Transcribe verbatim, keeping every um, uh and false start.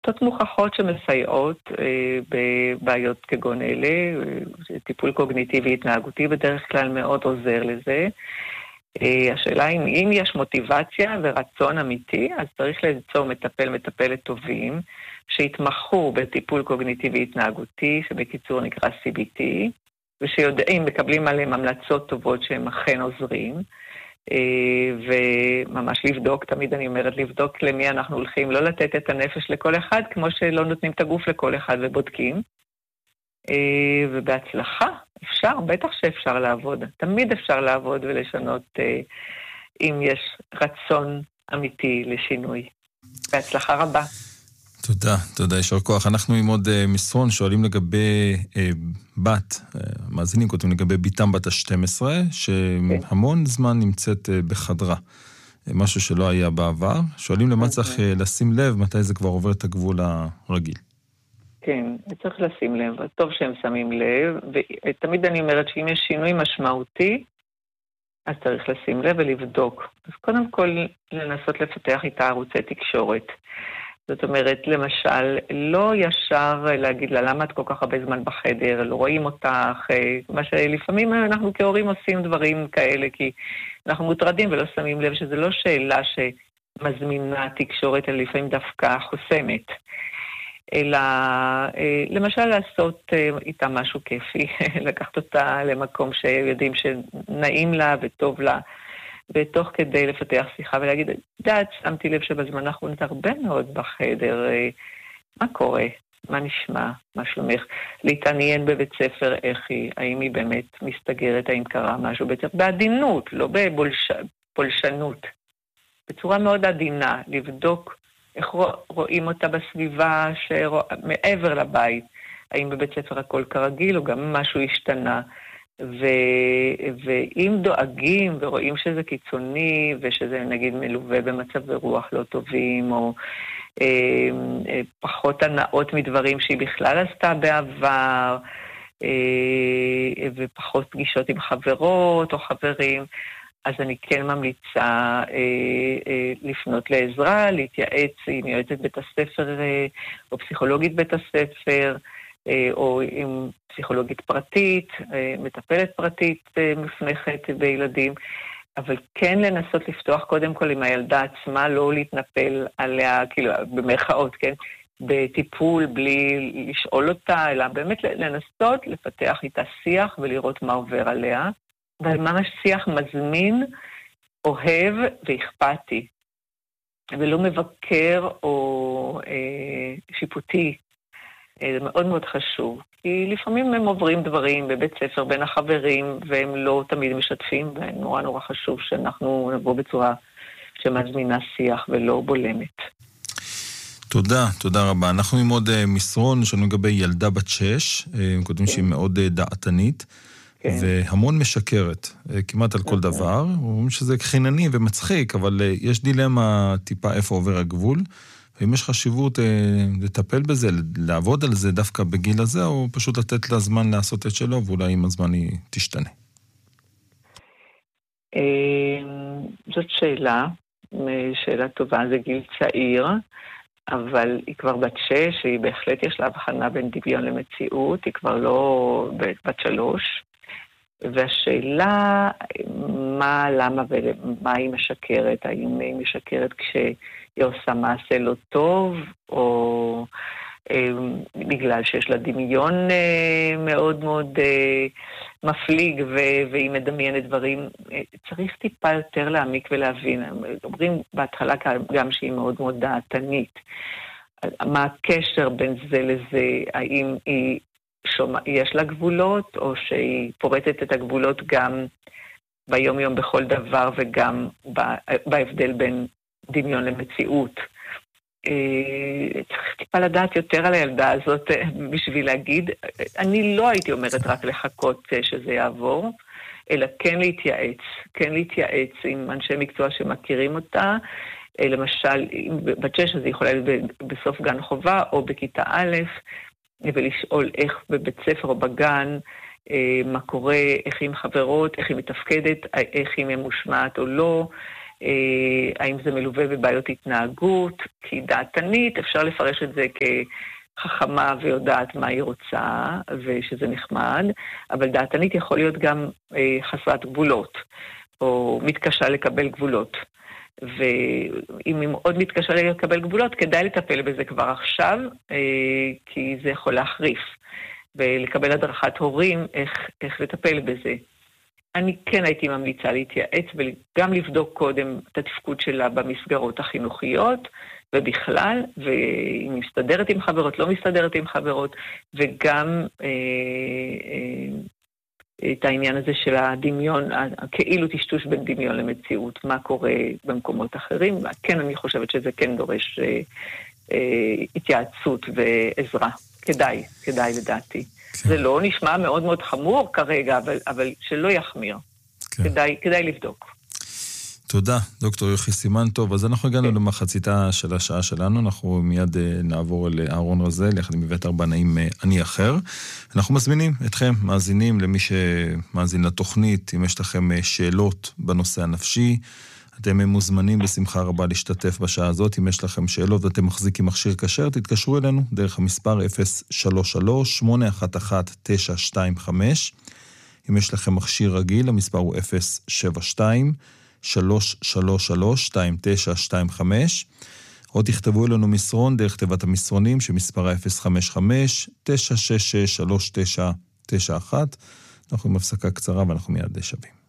שיטות מוכחות שמסייעות אה, בבעיות כגון אלה, אה, טיפול קוגניטיבי התנהגותי בדרך כלל מאוד עוזר לזה. אה, השאלה אם, אם יש מוטיבציה ורצון אמיתי, אז צריך ליצור מטפל מטפלת טובים, שהתמחו בטיפול קוגניטיבי התנהגותי, שבקיצור נקרא סי בי טי, ושיודעים, מקבלים עליהם המלצות טובות שהם אכן עוזרים, וממש לבדוק, תמיד אני אומרת לבדוק למי אנחנו הולכים, לא לתת את הנפש לכל אחד, כמו שלא נותנים את הגוף לכל אחד ובודקים. ובהצלחה, אפשר, בטח שאפשר לעבוד, תמיד אפשר לעבוד ולשנות אם יש רצון אמיתי לשינוי. בהצלחה רבה. תודה, תודה, ישר כוח. אנחנו עם עוד uh, מסרון, שואלים לגבי uh, בת, uh, מאזינים כותבים לגבי ביתם בת ה-שתים עשרה, שהמון זמן נמצאת uh, בחדרה, uh, משהו שלא היה בעבר. שואלים למה צריך uh, לשים לב, מתי זה כבר עובר את הגבול הרגיל. כן, צריך לשים לב, טוב שהם שמים לב, ותמיד אני אומרת שאם יש שינוי משמעותי, אז צריך לשים לב ולבדוק. אז קודם כל, לנסות לפתח איתה ערוצי תקשורת. זאת אומרת, למשל, לא ישר להגיד לה, למה את כל כך הרבה זמן בחדר, לא רואים אותך, מה שלפעמים אנחנו כהורים עושים דברים כאלה, כי אנחנו מוטרדים ולא שמים לב שזה לא שאלה שמזמינה תקשורת, אלא לפעמים דווקא חוסמת. אלא למשל לעשות איתה משהו כיפי, לקחת אותה למקום שיודעים שנעים לה וטוב לה, ותוך כדי לפתח שיחה ולהגיד, דעת, שמתי לב שבזמן האחרון את הרבה מאוד בחדר, מה קורה? מה נשמע? מה שלומך? להתעניין בבית ספר, איך היא, האם היא באמת מסתגרת, האם קרה משהו בית ספר, בעדינות, לא בפולשנות, בצורה מאוד עדינה, לבדוק איך רואים אותה בסביבה שרוא... מעבר לבית, האם בבית ספר הכל כרגיל או גם משהו השתנה, ו... ואם דואגים ורואים שזה קיצוני ושזה נגיד מלווה במצב רוח לא טובים או אה, אה, פחות הנאות מדברים שהיא בכלל עשתה בעבר אה, ופחות פגישות עם חברות או חברים, אז אני כן ממליצה אה, אה, לפנות לעזרה, להתייעץ עם יועצת בית הספר אה, או פסיכולוגית בית הספר, או עם פסיכולוגית פרטית, מטפלת פרטית מפנחת בילדים, אבל כן לנסות לפתוח קודם כל עם הילדה עצמה, לא להתנפל עליה, כאילו במרכאות, כן, בטיפול בלי לשאול אותה, אלא באמת לנסות לפתח איתה שיח ולראות מה עובר עליה, אבל ממש שיח מזמין, אוהב ואכפתי, ולא מבקר או אה, שיפוטי. זה מאוד מאוד חשוב, כי לפעמים הם עוברים דברים בבית ספר בין החברים, והם לא תמיד משתפים, ונורא נורא חשוב שאנחנו נבוא בצורה שמזמינה שיח ולא בולמת. תודה, תודה רבה. אנחנו עם עוד מסרון, יש לנו לגבי ילדה בת שש, הם כותבים שהיא מאוד דעתנית, והמון משקרת, כמעט על כל דבר, אומרים שזה חינני ומצחיק, אבל יש דילמה טיפה איפה עובר הגבול, ואם יש חשיבות אה, לטפל בזה, לעבוד על זה דווקא בגיל הזה, או פשוט לתת לה זמן לעשות את שלו, ואולי עם הזמן היא תשתנה? זאת שאלה, שאלה טובה, זה גיל צעיר, אבל היא כבר בת שש, היא בהחלט יש לה הבחנה בין דמיון למציאות, היא כבר לא בת שלוש, והשאלה מה, למה ומה היא משקרת, האם היא משקרת כשהיא עושה מעשה לא טוב, או אה, בגלל שיש לה דמיון אה, מאוד מאוד אה, מפליג ו- והיא מדמיינת דברים, אה, צריך טיפה יותר להעמיק ולהבין, אומרים בהתחלה גם שהיא מאוד מאוד דעתנית, מה הקשר בין זה לזה, האם היא שומע, יש לה גבולות, או שהיא פורטת את הגבולות גם ביום יום בכל דבר, וגם בהבדל בין דמיון למציאות. צריך טיפה לדעת יותר על הילדה הזאת בשביל להגיד, אני לא הייתי אומרת רק לחכות שזה יעבור, אלא כן להתייעץ, כן להתייעץ עם אנשי מקצוע שמכירים אותה, למשל, בת שש הזה יכולה להיות בסוף גן חובה או בכיתה א', ולשאול איך בבית ספר או בגן, מה קורה, איך היא עם חברות, איך היא מתפקדת, איך היא ממושמעת או לא, האם זה מלווה בבעיות התנהגות, כי דעתנית אפשר לפרש את זה כחכמה ויודעת מה היא רוצה, ושזה נחמד, אבל דעתנית יכול להיות גם חסרת גבולות, או מתקשה לקבל גבולות. ואם היא מאוד מתקשה לקבל גבולות, כדאי לטפל בזה כבר עכשיו, כי זה יכול להחריף, ולקבל הדרכת הורים איך, איך לטפל בזה. אני כן הייתי ממליצה להתייעץ וגם לבדוק קודם את התפקוד שלה במסגרות החינוכיות, ובכלל, והיא מסתדרת עם חברות, לא מסתדרת עם חברות, וגם אה, אה, את העניין הזה של הדמיון, כאילו טשטוש בין דמיון למציאות, מה קורה במקומות אחרים. כן, אני חושבת שזה כן דורש אה, אה, התייעצות ועזרה. כדאי, כדאי לדעתי. כן. זה לא נשמע מאוד מאוד חמור כרגע, אבל, אבל שלא יחמיר. כן. כדאי, כדאי לבדוק. תודה, דוקטור יוכי סימן טוב. אז אנחנו הגענו כן. למחציתה של השעה שלנו, אנחנו מיד נעבור לאהרון רזל, יחד עם בית ארבנאים אני אחר. אנחנו מזמינים אתכם, מאזינים, למי שמאזין לתוכנית, אם יש לכם שאלות בנושא הנפשי, אתם מוזמנים בשמחה רבה להשתתף בשעה הזאת. אם יש לכם שאלות ואתם מחזיקים מכשיר כשר, תתקשרו אלינו דרך המספר אפס שלוש שלוש שמונה אחת אחת תשע שתיים חמש. אם יש לכם מכשיר רגיל, המספר הוא אפס שבע שתיים שלוש שלוש שלוש שתיים תשע שתיים חמש. או תכתבו אלינו מסרון דרך תיבת המסרונים שמספרה אפס חמש חמש תשע שש שש שלוש תשע תשע אחת. אנחנו עם הפסקה קצרה ואנחנו מיד שבים.